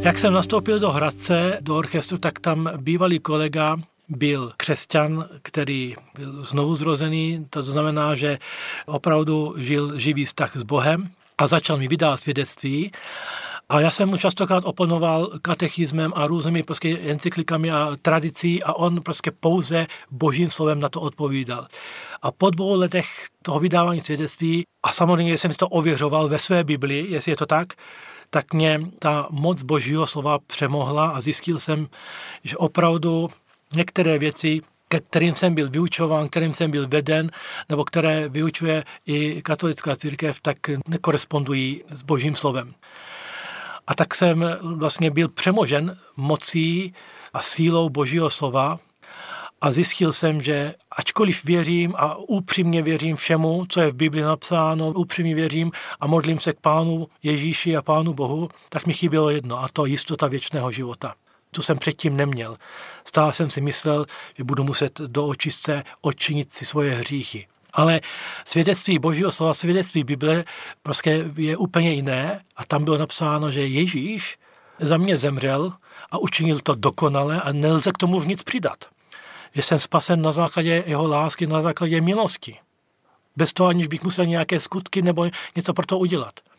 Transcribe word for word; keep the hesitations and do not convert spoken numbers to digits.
Jak jsem nastoupil do Hradce, do orchestru, tak tam bývalý kolega byl křesťan, který byl znovu zrozený, to znamená, že opravdu žil živý vztah s Bohem a začal mi vydávat svědectví. A já jsem mu častokrát oponoval katechismem a různými prostě encyklikami a tradicí a on prostě pouze božím slovem na to odpovídal. A po dvou letech toho vydávání svědectví, a samozřejmě jsem si to ověřoval ve své Biblii, jestli je to tak, tak mě ta moc božího slova přemohla a zjistil jsem, že opravdu některé věci, ke kterým jsem byl vyučován, kterým jsem byl veden, nebo které vyučuje i katolická církev, tak nekorespondují s božím slovem. A tak jsem vlastně byl přemožen mocí a sílou božího slova a zjistil jsem, že ačkoliv věřím a upřímně věřím všemu, co je v Bibli napsáno, upřímně věřím a modlím se k Pánu Ježíši a Pánu Bohu, tak mi chybělo jedno, a to jistota věčného života. To jsem předtím neměl. Stále jsem si myslel, že budu muset do očistce odčinit si svoje hříchy. Ale svědectví božího slova, svědectví Bible prostě je úplně jiné a tam bylo napsáno, že Ježíš za mě zemřel a učinil to dokonale a nelze k tomu v nic přidat. Že jsem spasen na základě jeho lásky, na základě milosti. Bez toho, aniž bych musel nějaké skutky nebo něco pro to udělat.